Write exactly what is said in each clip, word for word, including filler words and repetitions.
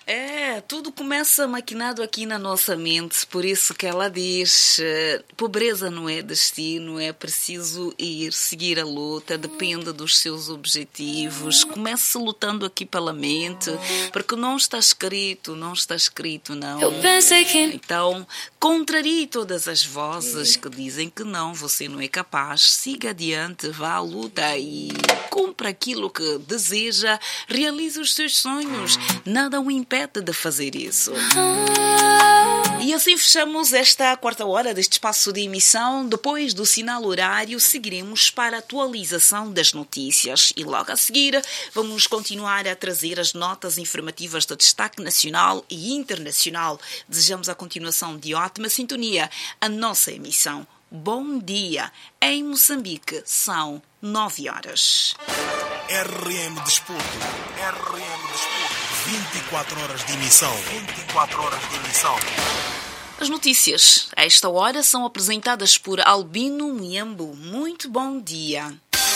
É, tudo começa maquinado aqui na nossa mente, por isso que ela diz, pobreza não é destino, é preciso ir, seguir a luta, depende dos seus objetivos, comece lutando aqui pela mente, porque não está escrito, não está escrito, não. Eu pensei que... Então, contrarie todas as vozes que dizem que não, você não é capaz, siga adiante, vá à luta e cumpra aquilo que deseja, realize os seus sonhos, nada o impede de fazer isso. E assim fechamos esta quarta hora deste espaço de emissão. Depois do sinal horário, seguiremos para a atualização das notícias. E logo a seguir, vamos continuar a trazer as notas informativas de destaque nacional e internacional. Desejamos a continuação de ótima sintonia à nossa emissão. Bom dia. Em Moçambique, são nove horas. R M Desporto. R M Desporto. vinte e quatro horas de emissão. vinte e quatro horas de emissão. As notícias a esta hora são apresentadas por Albino Miambo. Muito bom dia.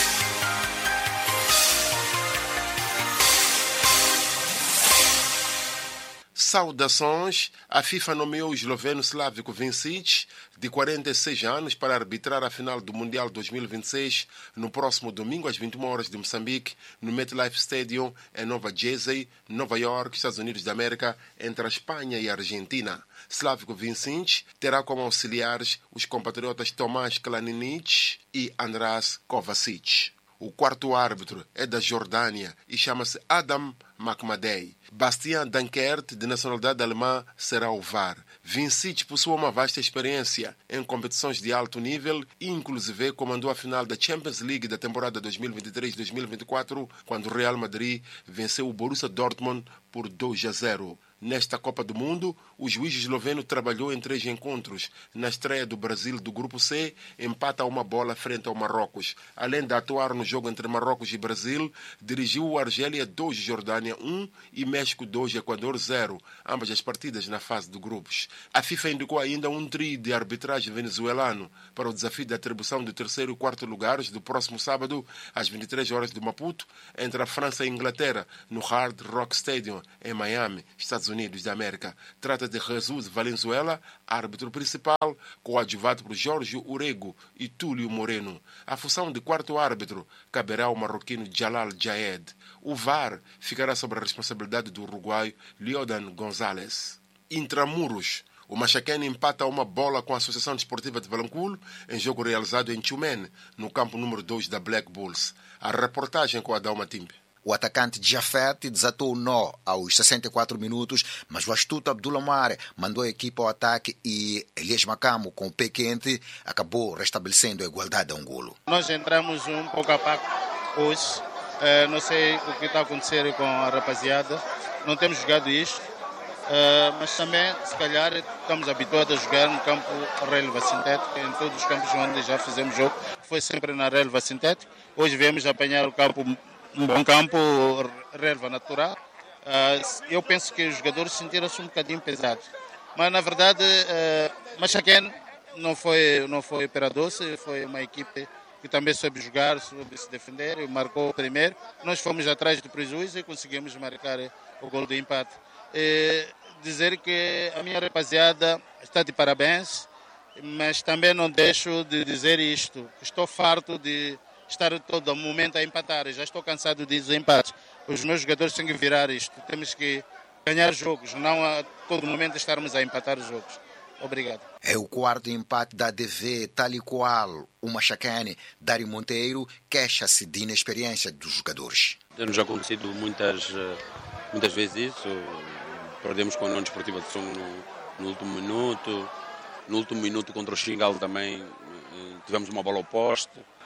Saudações. A FIFA nomeou o esloveno Slavko Vincic, de quarenta e seis anos, para arbitrar a final do Mundial dois mil e vinte e seis no próximo domingo às vinte e uma horas de Moçambique, no MetLife Stadium, em Nova Jersey, Nova York, Estados Unidos da América, entre a Espanha e a Argentina. Slavko Vincic terá como auxiliares os compatriotas Tomás Klaninic e András Kovacic. O quarto árbitro é da Jordânia e chama-se Adam Makmadei. Bastien Dankert, de nacionalidade alemã, será o V A R. Vincic possui uma vasta experiência em competições de alto nível e, inclusive, comandou a final da Champions League da temporada dois mil e vinte e três dois mil e vinte e quatro, quando o Real Madrid venceu o Borussia Dortmund por dois a zero. Nesta Copa do Mundo, o juiz esloveno trabalhou em três encontros. Na estreia do Brasil do Grupo C, empata uma bola frente ao Marrocos. Além de atuar no jogo entre Marrocos e Brasil, dirigiu o Argélia dois, Jordânia um e México dois, Equador zero, ambas as partidas na fase de grupos. A FIFA indicou ainda um trio de arbitragem venezuelano para o desafio de atribuição do terceiro e quarto lugares do próximo sábado, às vinte e três horas de Maputo, entre a França e a Inglaterra, no Hard Rock Stadium, em Miami, Estados Unidos da América. Trata de Jesus Valenzuela, árbitro principal, coadjuvado por Jorge Urego e Túlio Moreno. A função de quarto árbitro caberá ao marroquino Jalal Jaed. O V A R ficará sob a responsabilidade do uruguaio Liodan González. Intramuros. O Machaquene empata uma bola com a Associação Desportiva de Valanculo em jogo realizado em Tchumene, no campo número dois da Black Bulls. A reportagem com Adalma Timbe. O atacante Jafet desatou o nó aos sessenta e quatro minutos, mas o astuto Abdullah Mare mandou a equipa ao ataque e Elias Macamo, com o pé quente, acabou restabelecendo a igualdade a um golo. Nós entramos um pouco a paco hoje. Uh, não sei o que está a acontecer com a rapaziada. Não temos jogado isto, uh, mas também, se calhar, estamos habituados a jogar no campo relva sintético. Em todos os campos onde já fizemos jogo, foi sempre na relva sintética. Hoje viemos apanhar o campo, um bom campo, relva natural. Uh, eu penso que os jogadores sentiram-se um bocadinho pesados. Mas, na verdade, uh, Machaquene não foi, não foi pera-doce, foi uma equipe que também soube jogar, soube se defender, e marcou o primeiro. Nós fomos atrás do prejuízo e conseguimos marcar o gol do empate. E dizer que a minha rapaziada está de parabéns, mas também não deixo de dizer isto. Estou farto de estar todo momento a empatar. Eu já estou cansado de dizer empates. Os meus jogadores têm que virar isto. Temos que ganhar jogos, não a todo momento estarmos a empatar os jogos. Obrigado. É o quarto empate da A D V, tal e qual o Machaquene. Dário Monteiro queixa-se de inexperiência dos jogadores. Tem-nos acontecido muitas, muitas vezes isso. Perdemos com a União Desportiva de Songo no, no último minuto. No último minuto contra o Xingal também tivemos uma bola ao poste.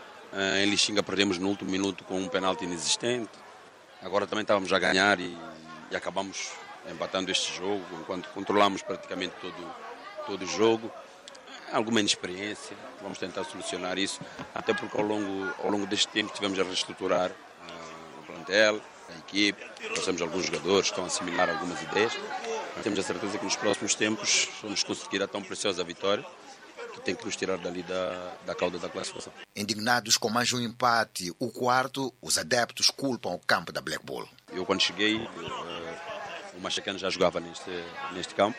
Em Lixinga perdemos no último minuto com um penalti inexistente. Agora também estávamos a ganhar e, e acabamos empatando este jogo, enquanto controlamos praticamente todo, todo o jogo. Alguma inexperiência, vamos tentar solucionar isso, até porque ao longo, ao longo deste tempo tivemos a reestruturar uh, o plantel, a equipe, trouxemos alguns jogadores que estão a assimilar algumas ideias. Temos a certeza que nos próximos tempos vamos conseguir a tão preciosa vitória, que tem que nos tirar dali da, da cauda da classificação. Indignados com mais um empate, o quarto, os adeptos culpam o campo da Black Bull. Eu, quando cheguei, uh, O Machacane já jogava neste, neste campo.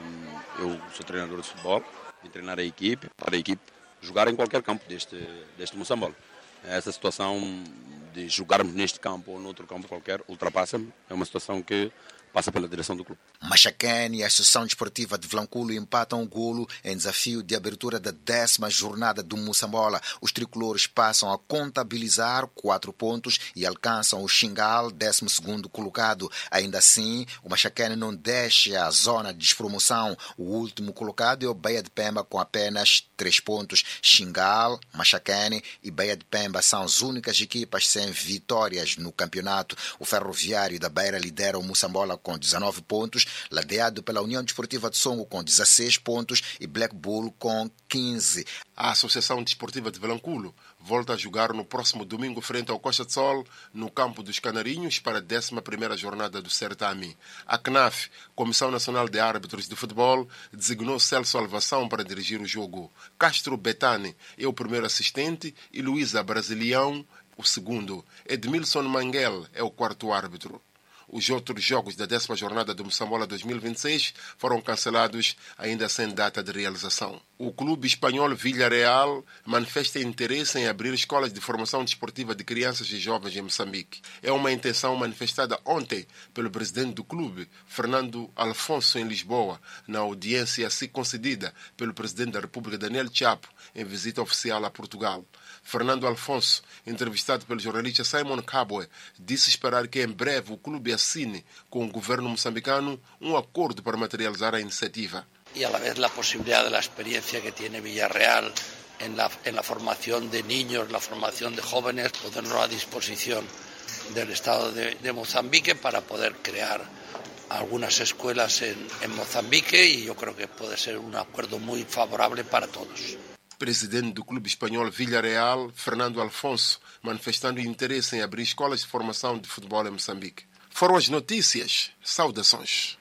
Eu sou treinador de futebol, vim treinar a equipe, para a equipe jogar em qualquer campo deste, deste Moçambola. Essa situação de jogarmos neste campo ou noutro campo qualquer ultrapassa-me. É uma situação que passa pela direção do clube. Machacane e a Associação Desportiva de Vilanculo empatam o golo em desafio de abertura da décima jornada do Moçambola. Os tricolores passam a contabilizar quatro pontos e alcançam o Xingal, décimo segundo colocado. Ainda assim, o Machacane não deixa a zona de despromoção. O último colocado é o Baía de Pemba com apenas três pontos. Xingal, Machacane e Baía de Pemba são as únicas equipas sem vitórias no campeonato. O Ferroviário da Beira lidera o Moçambola com dezenove pontos, ladeado pela União Desportiva de Songo com dezesseis pontos e Black Bull com quinze. A Associação Desportiva de Vilanculo volta a jogar no próximo domingo frente ao Costa de Sol, no campo dos Canarinhos, para a décima primeira jornada do certame. A C N A F, Comissão Nacional de Árbitros de Futebol, designou Celso Alvação para dirigir o jogo. Castro Betani é o primeiro assistente e Luísa Brasilião o segundo. Edmilson Manguel é o quarto árbitro. Os outros jogos da décima jornada do Moçambola dois mil e vinte e seis foram cancelados, ainda sem data de realização. O clube espanhol Villarreal manifesta interesse em abrir escolas de formação desportiva de crianças e jovens em Moçambique. É uma intenção manifestada ontem pelo presidente do clube, Fernando Alfonso, em Lisboa, na audiência assim concedida pelo presidente da República, Daniel Chapo, em visita oficial a Portugal. Fernando Alfonso, entrevistado pelo jornalista Simon Kabwe, disse esperar que em breve o clube assine com o governo moçambicano um acordo para materializar a iniciativa. Y a la vez la posibilidad de la experiencia que tiene Villarreal en la, en la formación de niños, la formación de jóvenes, ponerlo a disposición del Estado de, de Mozambique para poder crear algunas escuelas en, en Mozambique, y yo creo que puede ser un acuerdo muy favorable para todos. Presidente do clube espanhol Villarreal, Fernando Alfonso, manifestando interesse em abrir escolas de formação de futebol em Moçambique. Foram as notícias. Saudações.